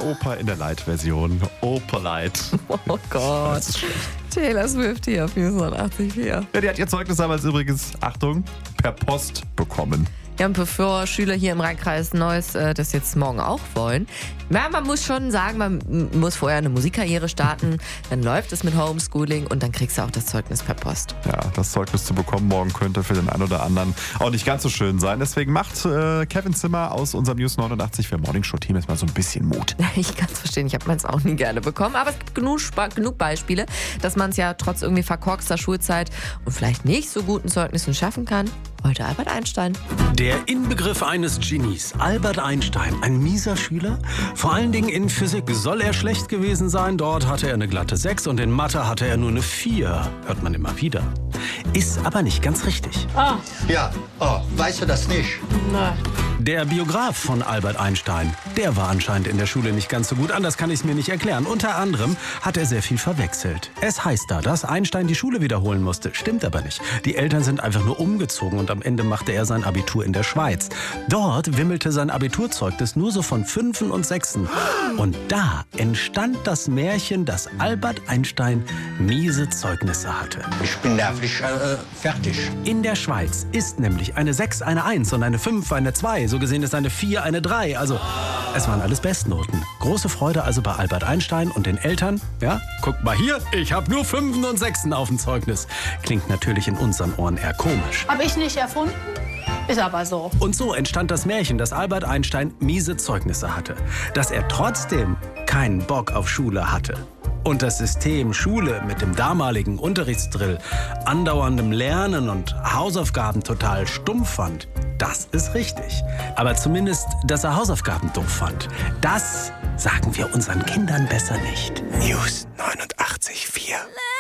Oper in der Light-Version. Oper Light. Oh Gott. Taylor Swift hier auf News 89.4. Ja, die hat ihr Zeugnis damals übrigens, Achtung, per Post bekommen. Ja, und bevor Schüler hier im Rheinkreis Neuss das jetzt morgen auch wollen, ja, man muss schon sagen, man muss vorher eine Musikkarriere starten, dann läuft es mit Homeschooling und dann kriegst du auch das Zeugnis per Post. Ja, das Zeugnis zu bekommen morgen könnte für den einen oder anderen auch nicht ganz so schön sein. Deswegen macht Kevin Zimmer aus unserem News 89.4 Morning Show Team jetzt mal so ein bisschen Mut. Ich kann es verstehen, ich habe meins auch nie gerne bekommen, aber es gibt genug Beispiele, dass man es ja trotz irgendwie verkorkster Schulzeit und vielleicht nicht so guten Zeugnissen schaffen kann. Heute Albert Einstein. Der Inbegriff eines Genies, Albert Einstein, ein mieser Schüler. Vor allen Dingen in Physik soll er schlecht gewesen sein. Dort hatte er eine glatte 6 und in Mathe hatte er nur eine 4. Hört man immer wieder. Ist aber nicht ganz richtig. Ja, weißt du das nicht? Der Biograf von Albert Einstein, der war anscheinend in der Schule nicht ganz so gut. Anders kann ich es mir nicht erklären. Unter anderem hat er sehr viel verwechselt. Es heißt da, dass Einstein die Schule wiederholen musste. Stimmt aber nicht. Die Eltern sind einfach nur umgezogen und am Ende machte er sein Abitur in der Schweiz. Dort wimmelte sein Abiturzeugnis nur so von 5 und 6. Und da entstand das Märchen, dass Albert Einstein miese Zeugnisse hatte. Ich bin nervlich fertig. In der Schweiz ist nämlich eine 6 eine 1 und eine 5 eine 2. So gesehen ist eine 4 eine 3. Also, es waren alles Bestnoten. Große Freude also bei Albert Einstein und den Eltern. Ja, guckt mal hier, ich habe nur 5 und 6 auf dem Zeugnis. Klingt natürlich in unseren Ohren eher komisch. Hab ich nicht erfunden, ist aber so. Und so entstand das Märchen, dass Albert Einstein miese Zeugnisse hatte. Dass er trotzdem keinen Bock auf Schule hatte. Und das System Schule mit dem damaligen Unterrichtsdrill, andauerndem Lernen und Hausaufgaben total stumpf fand, das ist richtig. Aber zumindest, dass er Hausaufgaben doof fand, das sagen wir unseren Kindern besser nicht. News 89.4